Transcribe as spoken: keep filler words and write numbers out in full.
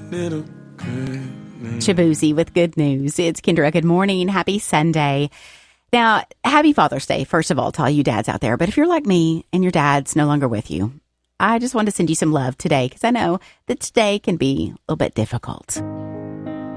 little good news. Shabuzi with good news. It's Kendra. Good morning. Happy Sunday. Now, happy Father's Day, first of all, to all you dads out there. But if you're like me and your dad's no longer with you, I just want to send you some love today because I know that today can be a little bit difficult.